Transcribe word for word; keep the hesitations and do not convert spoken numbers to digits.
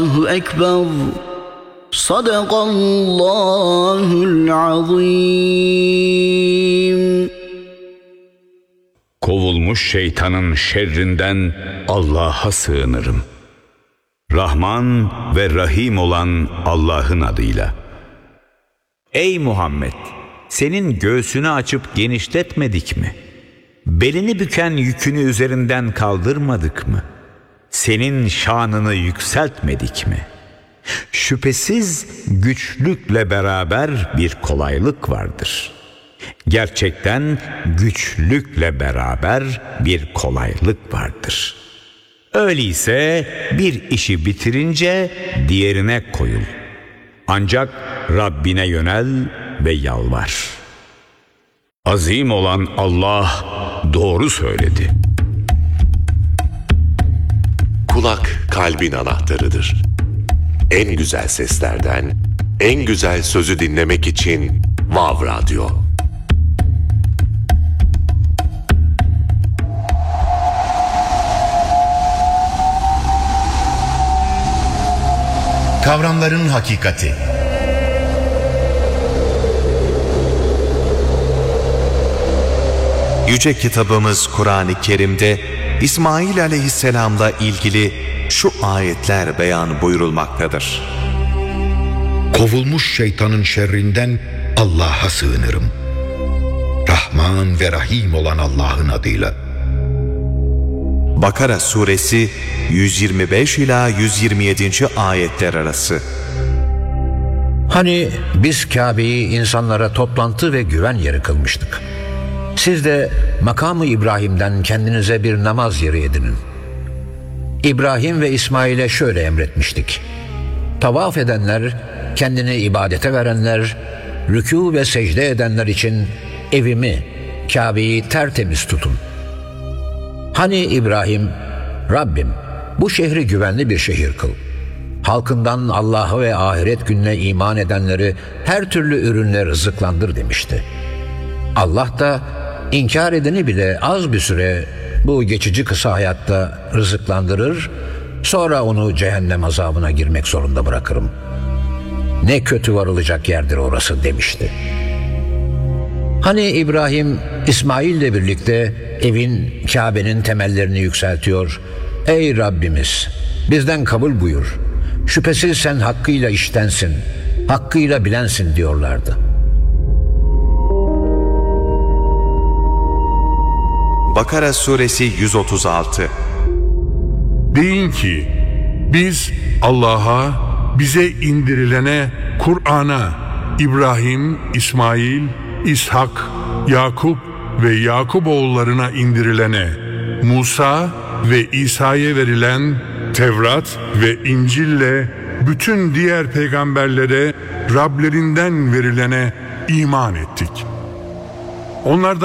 Allahu Ekber. Sadakallahul azim. Kovulmuş şeytanın şerrinden Allah'a sığınırım. Rahman ve Rahim olan Allah'ın adıyla. Ey Muhammed! Senin göğsünü açıp genişletmedik mi? Belini büken yükünü üzerinden kaldırmadık mı? Senin şanını yükseltmedik mi? Şüphesiz güçlükle beraber bir kolaylık vardır. Gerçekten güçlükle beraber bir kolaylık vardır. Öyleyse bir işi bitirince diğerine koyul. Ancak Rabbine yönel ve yalvar. Azim olan Allah doğru söyledi. Kulak kalbin anahtarıdır. En güzel seslerden, en güzel sözü dinlemek için Vav Radyo. Kavramların hakikati. Yüce kitabımız Kur'an-ı Kerim'de İsmail Aleyhisselam'la ilgili şu ayetler beyan buyurulmaktadır. Kovulmuş şeytanın şerrinden Allah'a sığınırım. Rahman ve Rahim olan Allah'ın adıyla. Bakara suresi yüz yirmi beş ila yüz yirmi yedinci ayetler arası. Hani biz Kabe'yi insanlara toplantı ve güven yeri kılmıştık. Siz de makamı İbrahim'den kendinize bir namaz yeri edinin. İbrahim ve İsmail'e şöyle emretmiştik. Tavaf edenler, kendini ibadete verenler, rükû ve secde edenler için evimi, Kabe'yi tertemiz tutun. Hani İbrahim, Rabbim bu şehri güvenli bir şehir kıl. Halkından Allah'a ve ahiret gününe iman edenleri her türlü ürünle rızıklandır demişti. Allah da inkar edeni bile az bir süre bu geçici kısa hayatta rızıklandırır, sonra onu cehennem azabına girmek zorunda bırakırım. Ne kötü varılacak yerdir orası demişti. Hani İbrahim, İsmail'le birlikte evin, Kabe'nin temellerini yükseltiyor. Ey Rabbimiz! Bizden kabul buyur. Şüphesiz sen hakkıyla iştensin, hakkıyla bilensin diyorlardı. Bakara suresi yüz otuz altı. Deyin ki, biz Allah'a, bize indirilene, Kur'an'a, İbrahim, İsmail, İshak, Yakup ve Yakup oğullarına indirilene, Musa ve İsa'ya verilen Tevrat ve İncil'le bütün diğer peygamberlere Rablerinden verilene iman ettik. Onlardan